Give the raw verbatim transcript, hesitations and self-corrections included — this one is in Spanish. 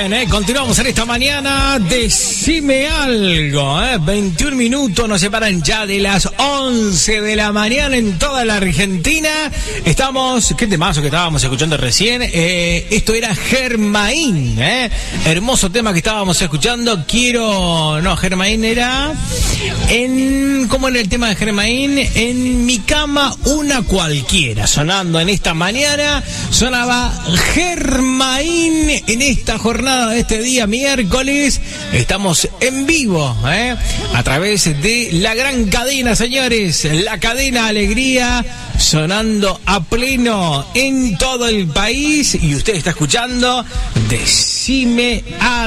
bien, ¿eh? Continuamos en esta mañana. Decime algo, ¿eh? veintiún minutos nos separan ya de las once de la mañana en toda la Argentina. Estamos, qué temazo que estábamos escuchando recién. Eh, esto era Germain, ¿eh? Hermoso tema que estábamos escuchando. Quiero, no, Germain era en, ¿cómo era el tema de Germain? En mi cama una cualquiera. Sonando en esta mañana, sonaba Germain en esta jornada de este día miércoles. Estamos en vivo, ¿eh? A través de la gran cadena, señores, la cadena Alegría, sonando a pleno en todo el país, y usted está escuchando Decime Algo.